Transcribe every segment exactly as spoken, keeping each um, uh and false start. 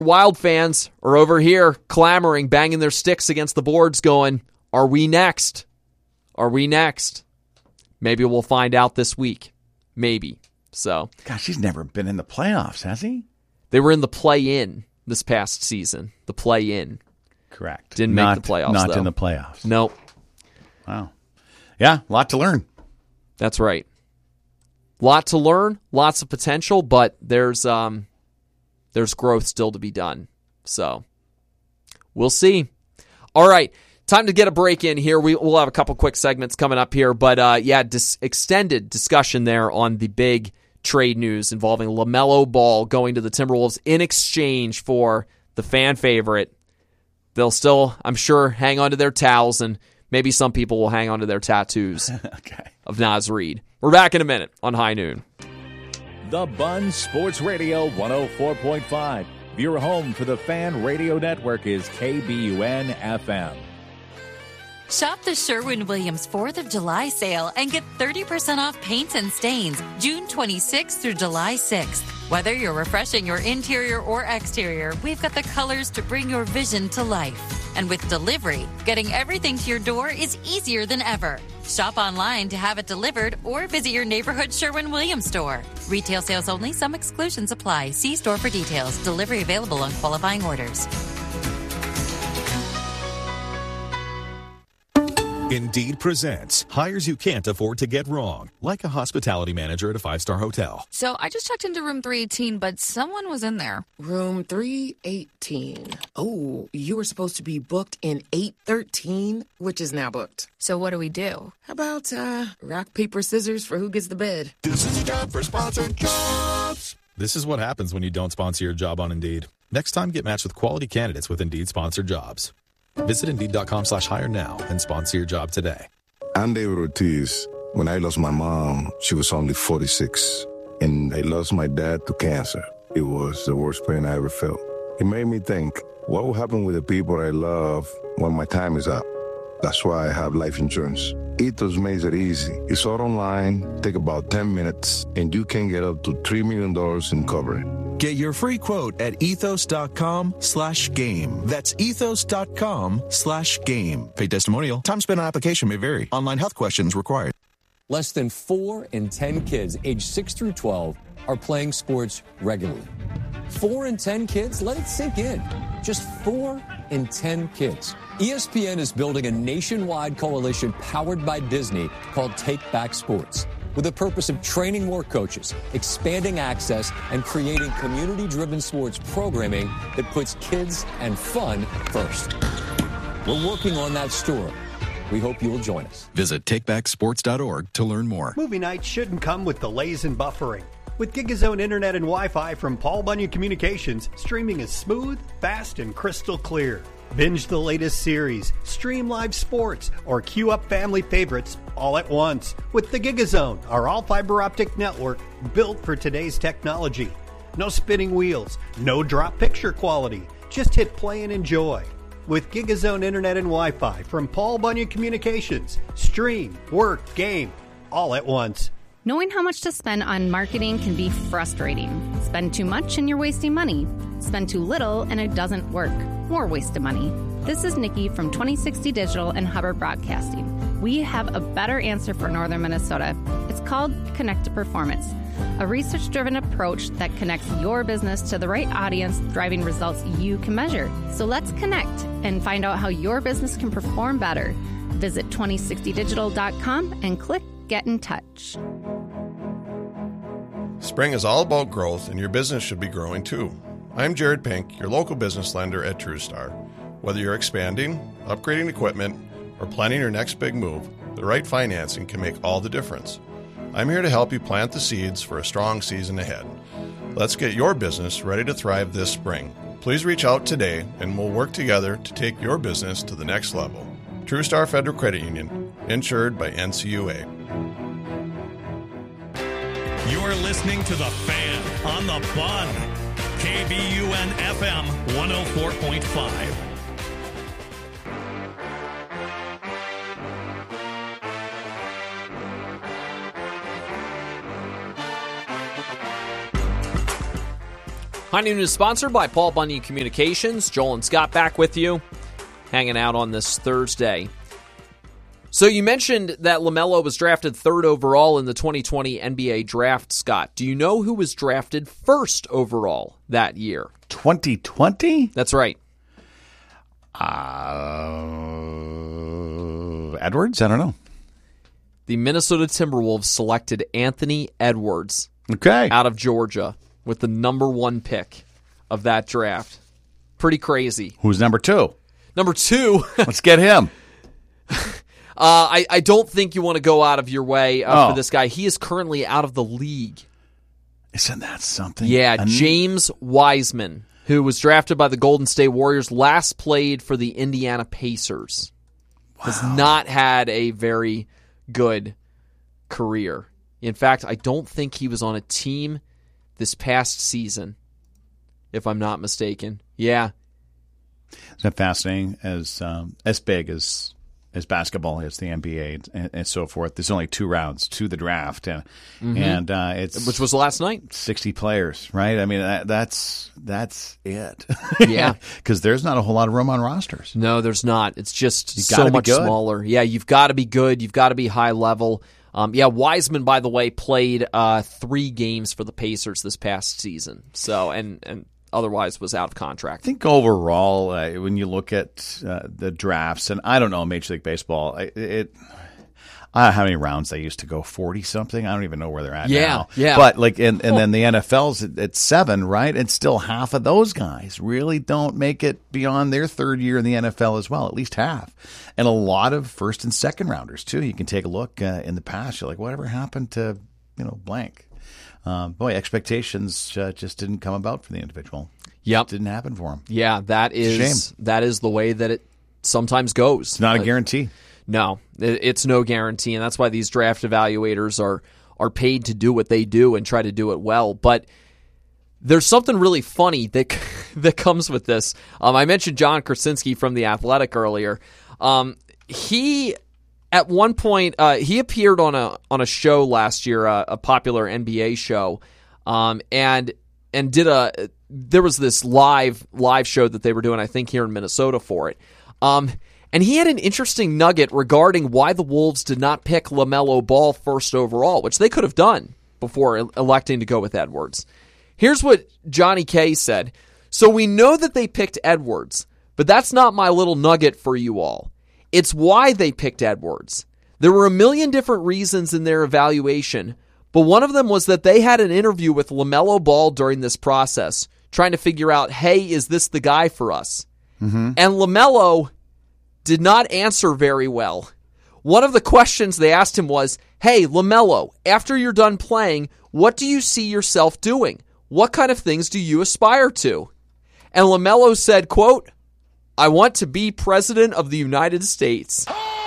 Wild fans are over here clamoring, banging their sticks against the boards going, are we next? Are we next? Maybe we'll find out this week. Maybe. So, gosh, he's never been in the playoffs, has he? They were in the play-in this past season. The play-in. Correct. Didn't not, make the playoffs, Not though. in the playoffs. Nope. Wow. Yeah, a lot to learn. That's right. Lot to learn, lots of potential, but there's um, there's growth still to be done. So, we'll see. All right, time to get a break in here. We, we'll have a couple quick segments coming up here, but uh, yeah, dis- extended discussion there on the big trade news involving LaMelo Ball going to the Timberwolves in exchange for the fan favorite. They'll still, I'm sure, hang on to their towels, and maybe some people will hang on to their tattoos okay. of Naz Reid. We're back in a minute on High Noon. The Bun Sports Radio one oh four point five. Your home for the Fan Radio Network is K B U N F M. Shop the Sherwin-Williams fourth of July sale and get thirty percent off paints and stains June twenty-sixth through July sixth. Whether you're refreshing your interior or exterior, we've got the colors to bring your vision to life. And with delivery, getting everything to your door is easier than ever. Shop online to have it delivered or visit your neighborhood Sherwin-Williams store. Retail sales only. Some exclusions apply. See store for details. Delivery available on qualifying orders. Indeed presents hires you can't afford to get wrong, like a hospitality manager at a five-star hotel. So I just checked into room three eighteen, but someone was in there. Room three eighteen. Oh, you were supposed to be booked in eight thirteen, which is now booked. So what do we do? How about uh, rock, paper, scissors for who gets the bed? This is a job for sponsored jobs. This is what happens when you don't sponsor your job on Indeed. Next time, get matched with quality candidates with Indeed sponsored jobs. Visit Indeed.com slash hire now and sponsor your job today. I'm David Ortiz. When I lost my mom, she was only forty-six. And I lost my dad to cancer. It was the worst pain I ever felt. It made me think, what will happen with the people I love when my time is up? That's why I have life insurance. Ethos makes it easy. It's all online, take about ten minutes, and you can get up to three million dollars in coverage. Get your free quote at ethos.com slash game. That's ethos.com slash game. Paid testimonial. Time spent on application may vary. Online health questions required. Less than four in ten kids aged six through twelve are playing sports regularly. Four in ten kids? Let it sink in. Just four in ten kids. E S P N is building a nationwide coalition powered by Disney called Take Back Sports, with the purpose of training more coaches, expanding access, and creating community-driven sports programming that puts kids and fun first. We're working on that story. We hope you'll join us. Visit take back sports dot org to learn more. Movie nights shouldn't come with delays and buffering. With GigaZone Internet and Wi-Fi from Paul Bunyan Communications, streaming is smooth, fast, and crystal clear. Binge the latest series, stream live sports, or queue up family favorites all at once with the GigaZone, our all-fiber optic network built for today's technology. No spinning wheels, no drop picture quality. Just hit play and enjoy. With GigaZone Internet and Wi-Fi from Paul Bunyan Communications, stream, work, game, all at once. Knowing how much to spend on marketing can be frustrating. Spend too much and you're wasting money. Spend too little and it doesn't work. More wasted money. This is Nikki from twenty sixty Digital and Hubbard Broadcasting. We have a better answer for Northern Minnesota. It's called Connect to Performance, a research-driven approach that connects your business to the right audience, driving results you can measure. So let's connect and find out how your business can perform better. Visit twenty sixty digital dot com and click Get in Touch. Spring is all about growth, and your business should be growing too. I'm Jared Pink, your local business lender at TrueStar. Whether you're expanding, upgrading equipment, or planning your next big move, the right financing can make all the difference. I'm here to help you plant the seeds for a strong season ahead. Let's get your business ready to thrive this spring. Please reach out today, and we'll work together to take your business to the next level. TrueStar Federal Credit Union, insured by N C U A. You're listening to The Fan on the Bun. K B U N F M one oh four point five. High Noon is sponsored by Paul Bunyan Communications. Joel and Scott back with you, hanging out on this Thursday. So you mentioned that LaMelo was drafted third overall in the twenty twenty N B A draft, Scott. Do you know who was drafted first overall that year? twenty twenty? That's right. Uh, Edwards? I don't know. The Minnesota Timberwolves selected Anthony Edwards okay. out of Georgia with the number one pick of that draft. Pretty crazy. Who's number two? Number two. Let's get him. Uh, I, I don't think you want to go out of your way uh, Oh. for this guy. He is currently out of the league. Isn't that something? Yeah, An- James Wiseman, who was drafted by the Golden State Warriors, last played for the Indiana Pacers. Wow. Has not had a very good career. In fact, I don't think he was on a team this past season, if I'm not mistaken. Yeah. Isn't that fascinating? As um, as big as as basketball is, the N B A and, and so forth. There's only two rounds to the draft, and Mhm. and uh, it's Which was last night. sixty players, right? I mean, that, that's that's it. Yeah. Because there's not a whole lot of room on rosters. No, there's not. It's just You so gotta be much good. smaller. Yeah, you've got to be good. You've got to be high level. Um, yeah, Wiseman, by the way, played uh, three games for the Pacers this past season. So, and and otherwise was out of contract. I think overall, uh, when you look at uh, the drafts, and I don't know Major League Baseball, it, it I don't know how many rounds they used to go, forty something. I don't even know where they're at Yeah, now. yeah. But like, and, and then the N F L's at, at seven, right? And still half of those guys really don't make it beyond their third year in the N F L as well. At least half, and a lot of first and second rounders too. You can take a look uh, in the past. You're like, whatever happened to you know blank? Um, boy, expectations uh, just didn't come about for the individual. Yep. Didn't happen for him. Yeah, that It's a is that is the way that it sometimes goes. It's not a Uh, guarantee. No, it- it's no guarantee, and that's why these draft evaluators are are paid to do what they do and try to do it well. But there's something really funny that that comes with this. Um, I mentioned John Krasinski from The Athletic earlier. Um, he at one point uh, he appeared on a on a show last year, uh, a popular N B A show, um, and and did a there was this live live show that they were doing, I think, here in Minnesota for it. Um, and he had an interesting nugget regarding why the Wolves did not pick LaMelo Ball first overall, which they could have done before e- electing to go with Edwards. Here's what Johnny K said. So we know that they picked Edwards, but that's not my little nugget for you all. It's why they picked Edwards. There were a million different reasons in their evaluation, but one of them was that they had an interview with LaMelo Ball during this process, trying to figure out, hey, is this the guy for us? Mm-hmm. And LaMelo did not answer very well. One of the questions they asked him was, hey, LaMelo, after you're done playing, what do you see yourself doing? What kind of things do you aspire to? And LaMelo said, quote, I want to be president of the United States.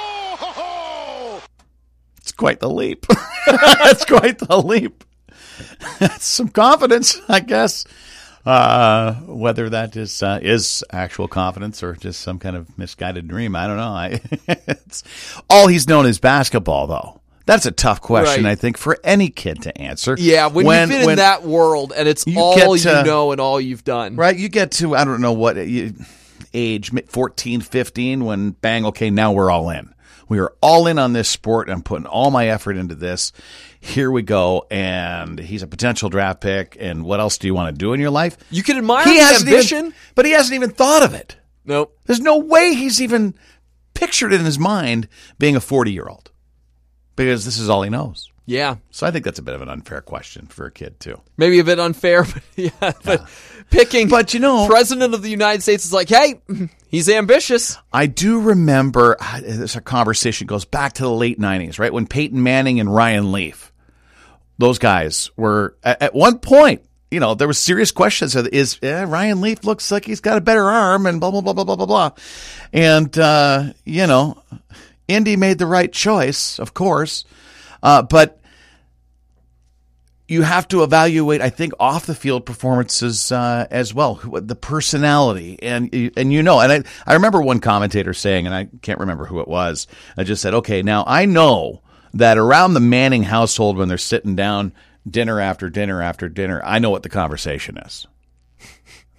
It's quite the leap. It's quite the leap. That's some confidence, I guess. Uh, whether that is uh, is actual confidence or just some kind of misguided dream, I don't know. I, it's, all he's known is basketball, though. That's a tough question, Right. I think, for any kid to answer. Yeah, when, When- you've been when in that world and it's you all get you to- know and all you've done. Right, you get to, I don't know what you, age, fourteen, fifteen, when bang, okay, now we're all in. We are all in on this sport. I'm putting all my effort into this. Here we go. And he's a potential draft pick. And what else do you want to do in your life? You can admire He the hasn't ambition. even, but he hasn't even thought of it. Nope. There's no way he's even pictured it in his mind being a forty-year-old because this is all he knows. Yeah. So I think that's a bit of an unfair question for a kid, too. Maybe a bit unfair, but yeah. But picking But, you know, president of the United States is like, hey, he's ambitious. I do remember uh, this a conversation goes back to the late nineties, right? When Peyton Manning and Ryan Leaf, those guys were at, at one point, you know, there was serious questions of is eh, Ryan Leaf looks like he's got a better arm and blah, blah, blah, blah, blah, blah, blah. And, uh, you know, Indy made the right choice, of course. Uh, but you have to evaluate, I think, off the field performances uh, as well, the personality, and and you know, and I I remember one commentator saying, and I can't remember who it was, I just said, okay, now I know that around the Manning household when they're sitting down dinner after dinner after dinner, I know what the conversation is.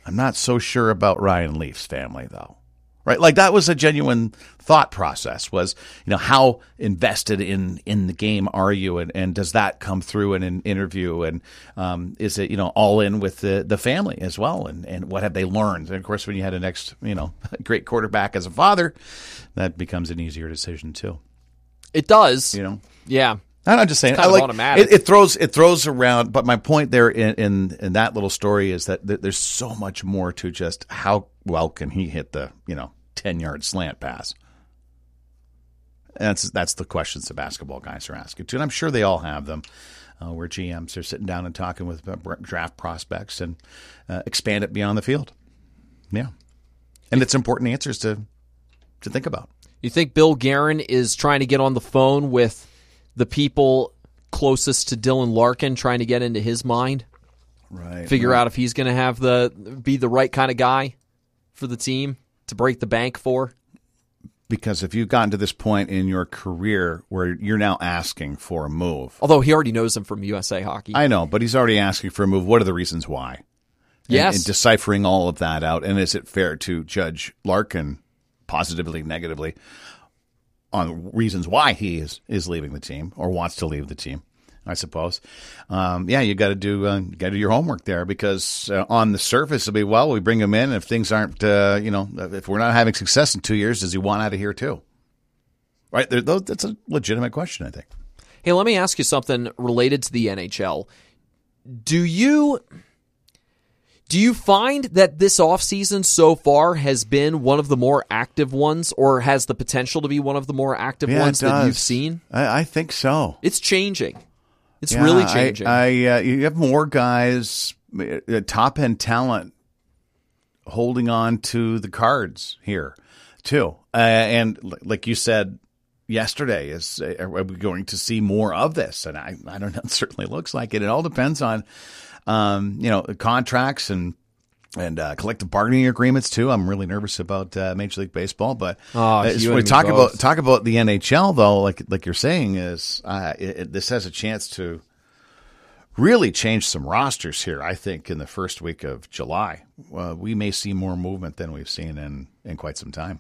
I'm not so sure about Ryan Leaf's family, though. Right? Like, that was a genuine thought process, was, you know, how invested in, in the game are you? And, and does that come through in an interview? And um, is it, you know, all in with the, the family as well? And, and what have they learned? And, of course, when you had a next, you know, great quarterback as a father, that becomes an easier decision, too. It does. You know? Yeah. I'm just saying, It's kind I of like automatic. it, it throws it throws around. But my point there in, in in that little story is that th- there's so much more to just how well can he hit the you know ten yard slant pass. And that's that's the questions the basketball guys are asking too, and I'm sure they all have them. Uh, where G Ms are sitting down and talking with uh, draft prospects and uh, expand it beyond the field. Yeah, and it's important answers to to think about. You think Bill Guerin is trying to get on the phone with the people closest to Dylan Larkin, trying to get into his mind? Right. Figure right. out if he's going to have the be the right kind of guy for the team to break the bank for? Because if you've gotten to this point in your career where you're now asking for a move. Although he already knows him from U S A Hockey. I know, but he's already asking for a move. What are the reasons why? Yes. And, and deciphering all of that out. And is it fair to judge Larkin positively, negatively on reasons why he is, is leaving the team or wants to leave the team, I suppose. Um, yeah, you got to do uh, got to do your homework there, because uh, on the surface it'll be, well, we bring him in, and if things aren't, uh, you know, if we're not having success in two years, does he want out of here too? Right? There, that's a legitimate question, I think. Hey, let me ask you something related to the N H L. Do you do you find that this offseason so far has been one of the more active ones, or has the potential to be one of the more active Yeah, ones it that you've does. seen? I, I think so. It's changing. It's Yeah, really I- changing. I, uh, you have more guys, uh, top end talent, holding on to the cards here, too. Uh, and l- like you said yesterday, is uh, are we going to see more of this? And I, I don't know. It certainly looks like it. It all depends on, um, you know, contracts and and uh, collective bargaining agreements too. I'm really nervous about uh, Major League Baseball, but Oh, uh, you when we and me talk both. about talk about the N H L though, like like you're saying, is uh, it, it, this has a chance to really change some rosters here. I think in the first week of July, uh, we may see more movement than we've seen in in quite some time.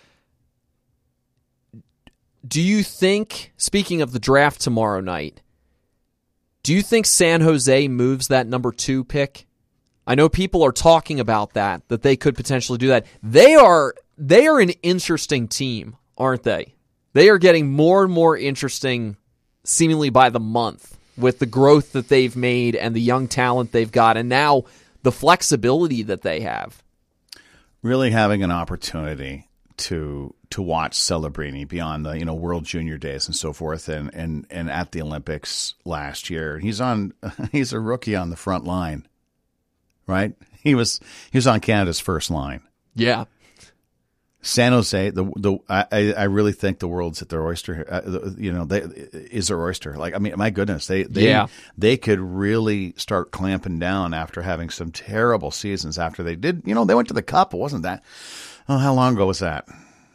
Do you think, speaking of the draft tomorrow night, do you think San Jose moves that number two pick? I know people are talking about that, that they could potentially do that. They are they are an interesting team, aren't they? They are getting more and more interesting seemingly by the month with the growth that they've made and the young talent they've got, and now the flexibility that they have. Really having an opportunity to to watch Celebrini beyond the you know World Junior Days and so forth, and and and at the Olympics last year, he's on he's a rookie on the front line, right? He was he was on Canada's first line. Yeah. San Jose, the the I, I really think the world's at their oyster. Uh, you know, they is their oyster. Like, I mean, my goodness, they they Yeah. they could really start clamping down after having some terrible seasons. After they did, you know, they went to the Cup. It wasn't that. Oh, how long ago was that?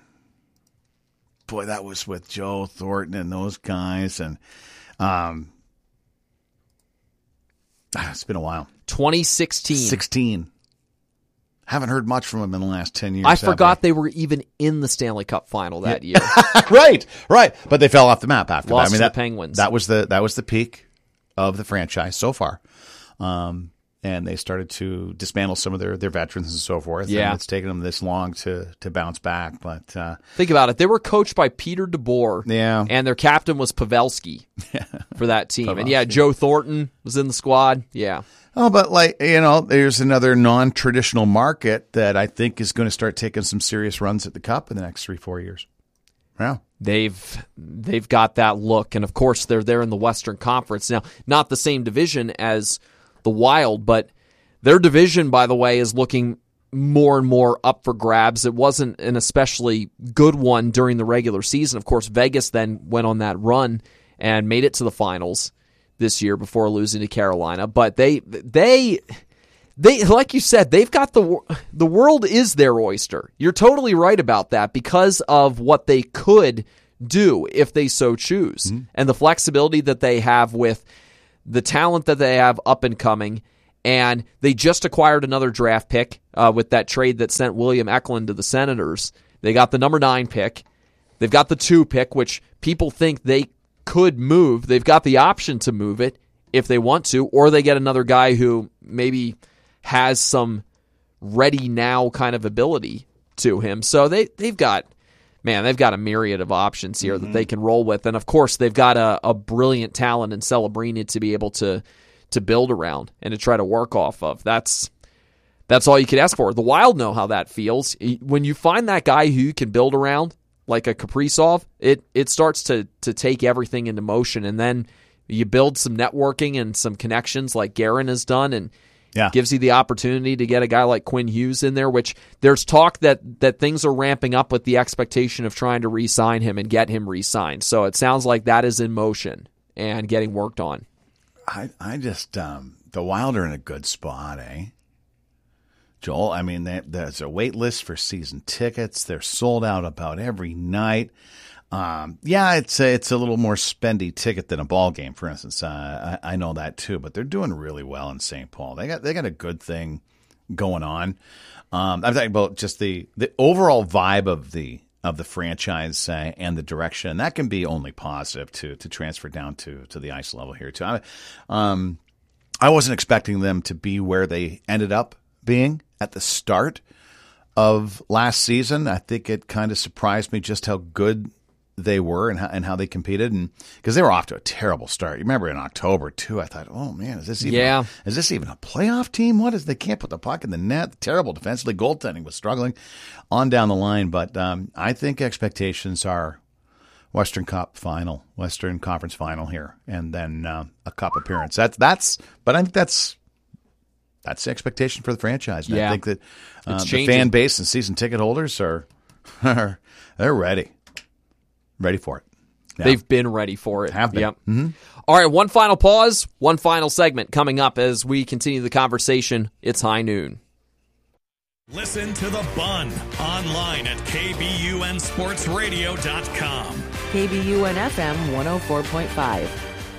Boy, that was with Joe Thornton and those guys, and um, it's been a while. twenty sixteen. Sixteen. Haven't heard much from them in the last ten years. I have forgot we? they were even in the Stanley Cup final that year. right, right. But they fell off the map after Lost that. I mean, to that, the Penguins. That was the that was the peak of the franchise so far. Um, and they started to dismantle some of their, their veterans and so forth. Yeah. And it's taken them this long to to bounce back. But uh, Think about it. They were coached by Peter DeBoer. Yeah. And their captain was Pavelski for that team. And yeah, Pavelski. Joe Thornton was in the squad. Yeah. oh, but like you know, there's another non-traditional market that I think is going to start taking some serious runs at the Cup in the next three four years. Yeah. They've they've got that look, and of course they're there in the Western Conference. Now, not the same division as the Wild, but their division, by the way, is looking more and more up for grabs. It wasn't an especially good one during the regular season. Of course, Vegas then went on that run and made it to the finals this year before losing to Carolina. But they they they like you said, they've got the the world is their oyster. You're totally right about that because of what they could do if they so choose, Mm-hmm. and the flexibility that they have with the talent that they have up and coming, And they just acquired another draft pick uh, with that trade that sent William Eklund to the Senators. They got the number nine pick. They've got the two pick, which people think they could move. They've got the option to move it if they want to, or they get another guy who maybe has some ready now kind of ability to him. So they, they've got, man, they've got a myriad of options here mm-hmm. that they can roll with. And of course, they've got a, a brilliant talent in Celebrini to be able to to build around and to try to work off of. That's that's all you could ask for. The Wild know how that feels. When you find that guy who you can build around, like a Kaprizov, it it starts to to take everything into motion, and then you build some networking and some connections like Guerin has done, and yeah. gives you the opportunity to get a guy like Quinn Hughes in there, which there's talk that that things are ramping up with the expectation of trying to re-sign him and get him re-signed. So it sounds like that is in motion and getting worked on. I, I just, um, the Wild are in a good spot, eh? Joel, I mean, they, there's a wait list for season tickets. They're sold out about every night. Um, yeah, it's a, it's a little more spendy ticket than a ball game, for instance. Uh, I, I know that too, but they're doing really well in Saint Paul. They got they got a good thing going on. Um, I'm talking about just the, the overall vibe of the of the franchise uh, and the direction. That can be only positive to to transfer down to to the ice level here too. I, um, I wasn't expecting them to be where they ended up being at the start of last season. I think it kind of surprised me just how good they were and how, and how they competed, and because they were off to a terrible start. You remember in October too, I thought, oh man, is this even yeah. is this even a playoff team? What is they can't put the puck in the net? Terrible defensively, goaltending was struggling on down the line. But um, I think expectations are Western Cup final, Western Conference final here, and then uh, a cup appearance. That's that's. But I think that's that's the expectation for the franchise. And yeah. I think that uh, the fan base and season ticket holders are, are they're ready. Ready for it. Yeah. They've been ready for it. Have been. Yep. Mm-hmm. All right, one final pause, one final segment coming up as we continue the conversation. It's High Noon. Listen to The Bun online at K B U N sports radio dot com. K B U N F M one oh four point five.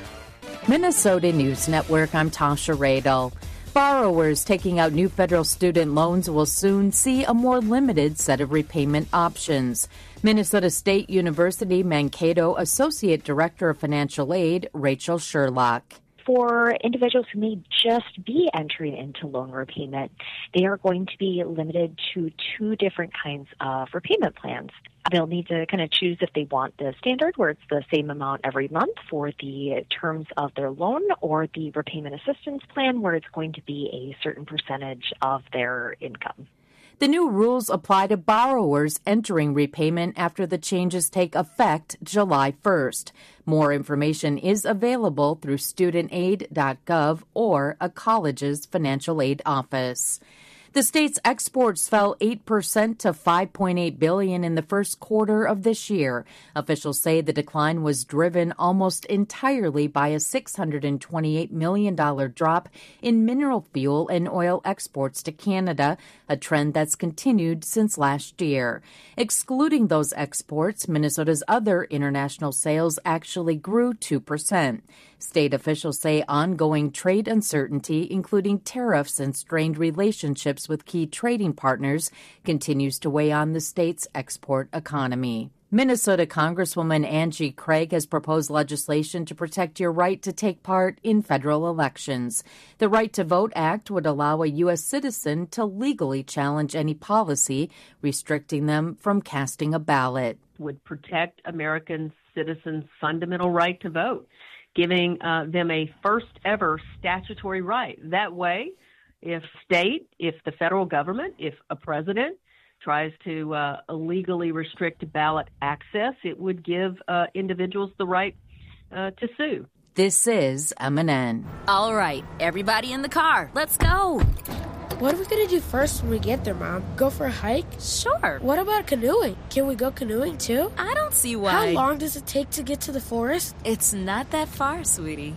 Minnesota News Network, I'm Tasha Radel. Borrowers taking out new federal student loans will soon see a more limited set of repayment options. Minnesota State University Mankato Associate Director of Financial Aid, Rachel Sherlock. For individuals who may just be entering into loan repayment, they are going to be limited to two different kinds of repayment plans. They'll need to kind of choose if they want the standard, where it's the same amount every month for the terms of their loan, or the repayment assistance plan, where it's going to be a certain percentage of their income. The new rules apply to borrowers entering repayment after the changes take effect July first. More information is available through student aid dot gov or a college's financial aid office. The state's exports fell eight percent to five point eight billion dollars in the first quarter of this year. Officials say the decline was driven almost entirely by a six hundred twenty-eight million dollars drop in mineral fuel and oil exports to Canada, a trend that's continued since last year. Excluding those exports, Minnesota's other international sales actually grew two percent. State officials say ongoing trade uncertainty, including tariffs and strained relationships with key trading partners, continues to weigh on the state's export economy. Minnesota Congresswoman Angie Craig has proposed legislation to protect your right to take part in federal elections. The Right to Vote Act would allow a U S citizen to legally challenge any policy restricting them from casting a ballot. Would protect American citizens' fundamental right to vote, giving uh, them a first ever statutory right. That way, if state, if the federal government, if a president tries to uh, illegally restrict ballot access, it would give uh, individuals the right uh, to sue. This is M and N. All right, everybody in the car, let's go. What are we going to do first when we get there, Mom? Go for a hike? Sure. What about canoeing? Can we go canoeing, too? I don't see why. How long does it take to get to the forest? It's not that far, sweetie.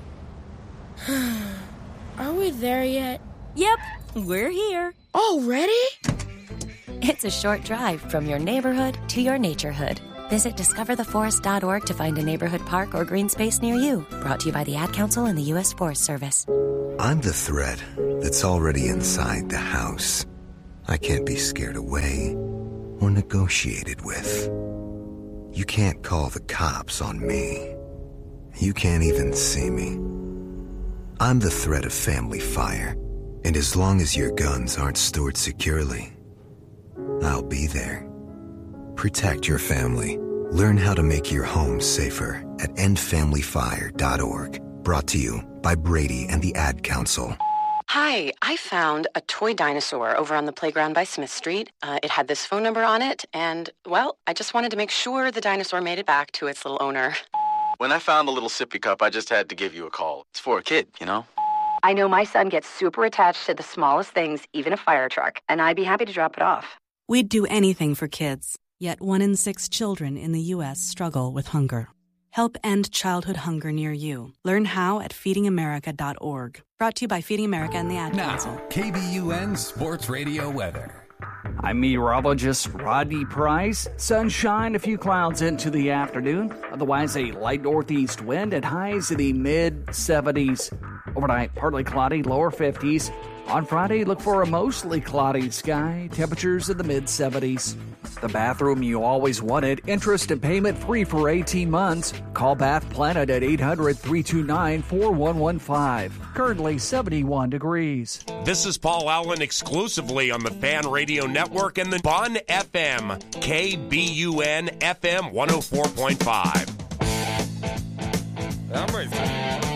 Are we there yet? Yep, we're here. Already? It's a short drive from your neighborhood to your naturehood. Visit discover the forest dot org to find a neighborhood park or green space near you. Brought to you by the Ad Council and the U S Forest Service. I'm the thread that's already inside the house. I can't be scared away or negotiated with. You can't call the cops on me. You can't even see me. I'm the threat of family fire, and as long as your guns aren't stored securely, I'll be there. Protect your family. Learn how to make your home safer at end family fire dot org. Brought to you by Brady and the Ad Council. Hi, I found a toy dinosaur over on the playground by Smith Street. Uh, it had this phone number on it, and, well, I just wanted to make sure the dinosaur made it back to its little owner. When I found the little sippy cup, I just had to give you a call. It's for a kid, you know? I know my son gets super attached to the smallest things, even a fire truck, and I'd be happy to drop it off. We'd do anything for kids, yet one in six children in the U S struggle with hunger. Help end childhood hunger near you. Learn how at feeding america dot org. Brought to you by Feeding America and the Ad Council. Now, K B U N Sports Radio weather. I'm meteorologist Rodney Price. Sunshine, a few clouds into the afternoon. Otherwise, a light northeast wind at highs in the mid seventies. Overnight, partly cloudy, lower fifties. On Friday, look for a mostly cloudy sky. Temperatures in the mid seventies. The bathroom you always wanted. Interest and payment free for eighteen months. Call Bath Planet at eight hundred, three two nine, four one one five. Currently seventy-one degrees. This is Paul Allen exclusively on the Fan Radio Network and the Bun F M. K B U N F M one oh four point five. I'm ready.